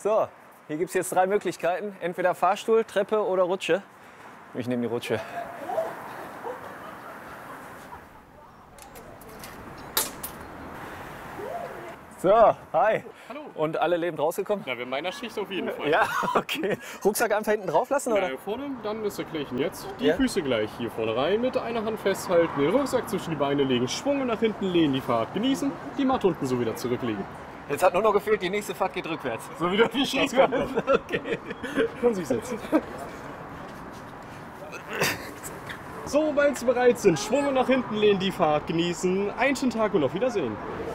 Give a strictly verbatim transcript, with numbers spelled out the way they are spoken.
So, hier gibt es jetzt drei Möglichkeiten. Entweder Fahrstuhl, Treppe oder Rutsche. Ich nehme die Rutsche. So, hi. Hallo. Und alle lebend rausgekommen? Na, in meiner Schicht auf jeden Fall. Ja, okay. Rucksack einfach hinten drauf lassen, Na, oder? hier vorne, dann ist erkläre ich Ihnen jetzt. Die Ja. Füße gleich hier vorne rein, mit einer Hand festhalten, den Rucksack zwischen die Beine legen, Schwung nach hinten lehnen, die Fahrt genießen, die Matte unten so wieder zurücklegen. Jetzt hat nur noch gefehlt, die nächste Fahrt geht rückwärts. So wie du die Das kommt noch. Okay. Können Sie sich setzen. So, sobald Sie bereit sind, Schwung nach hinten lehnen, die Fahrt genießen. Einen schönen Tag und auf Wiedersehen.